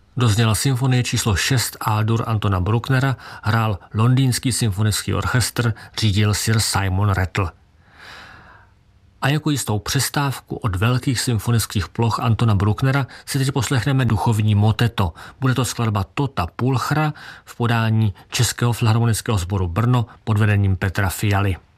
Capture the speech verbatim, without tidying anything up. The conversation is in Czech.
Dozněla symfonie číslo šest A-dur Antona Brucknera, hrál Londýnský symfonický orchestr, řídil sir Simon Rattle. A jako jistou přestávku od velkých symfonických ploch Antona Brucknera si teď poslechneme duchovní moteto. Bude to skladba Tota Pulchra v podání Českého filharmonického sboru Brno pod vedením Petra Fialy.